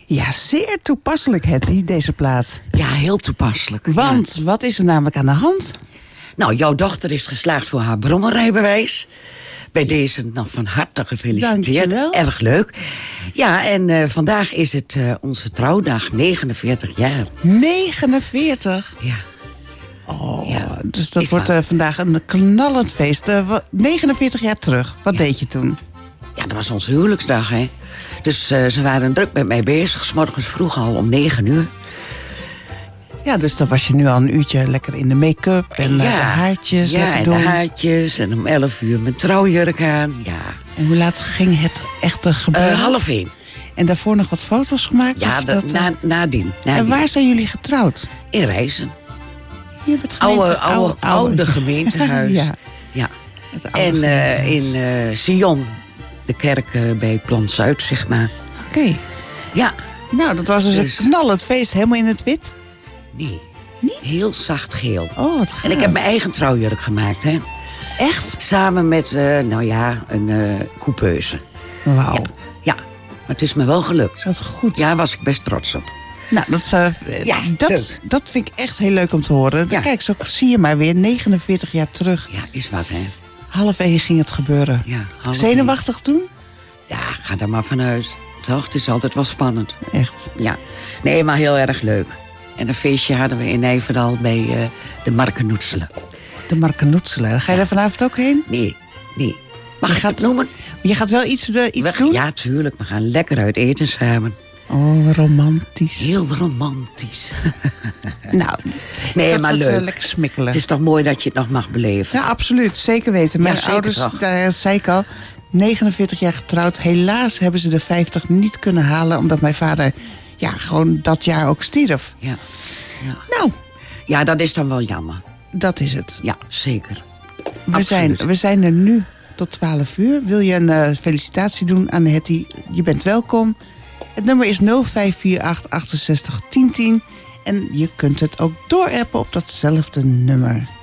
Ja, zeer toepasselijk, Hetty, deze plaat. Ja, heel toepasselijk. Want, wat is er namelijk aan de hand? Nou, jouw dochter is geslaagd voor haar brommerrijbewijs. Bij deze nog van harte gefeliciteerd. Dankjewel. Erg leuk. Ja, en vandaag is het onze trouwdag, 49 jaar. 49? Ja. Oh, Ja, dus dat is wordt waar. vandaag een knallend feest. 49 jaar terug, wat deed je toen? Ja, dat was onze huwelijksdag, hè. Dus ze waren druk met mij bezig. 's Morgens vroeg al om 9 uur. Ja, dus dan was je nu al een uurtje lekker in de make-up en de haartjes Ja, lekker en doen. de haartjes. En om 11 uur mijn trouwjurk aan. Ja. En hoe laat ging het echte gebeuren? 12:30. En daarvoor nog wat foto's gemaakt? Ja, of nadien. En waar zijn jullie getrouwd? In Reizen. Hier bij het gemeente- Oude gemeentehuis. Ja, Ja. het oude En gemeentehuis. in Sion, de kerk bij Plan Zuid, zeg maar. Oké. Ja, Nou, dat was dus een knallend feest, helemaal in het wit. nee. Niet? Heel zacht geel. Oh, wat gaaf. En ik heb mijn eigen trouwjurk gemaakt, hè. Echt? Samen met, een coupeuse. Wauw. Ja. Ja, maar het is me wel gelukt. Dat goed. Ja, was ik best trots op. Nou, Ja, leuk. dat vind ik echt heel leuk om te horen. Ja. Kijk, zo zie je maar weer 49 jaar terug. Ja, is wat, hè. 12:30 ging het gebeuren. Ja, 12:30. Zenuwachtig toen? Ja, ga daar maar vanuit. Toch, het is altijd wel spannend. Echt. Ja, nee, maar heel erg leuk. En een feestje hadden we in Nijverdal bij de Markenoetselen. De Markenoetselen. Ga je daar vanavond ook heen? Nee. Mag ik het noemen? Je gaat wel iets doen? Ja, tuurlijk. We gaan lekker uit eten samen. Oh, romantisch. Heel romantisch. Nou, Nee, dat maar wordt, leuk. lekker smikkelen. Het is toch mooi dat je het nog mag beleven. Ja, absoluut. Zeker weten. Mijn zeker ouders, toch. daar zei ik al, 49 jaar getrouwd. Helaas hebben ze de 50 niet kunnen halen, omdat mijn vader gewoon dat jaar ook stierf. Ja. Nou, Ja, dat is dan wel jammer. dat is het. Ja, zeker. We zijn er nu tot 12 uur. Wil je een felicitatie doen aan Hetty? Je bent welkom. Het nummer is 0548 68 1010. En je kunt het ook doorappen op datzelfde nummer.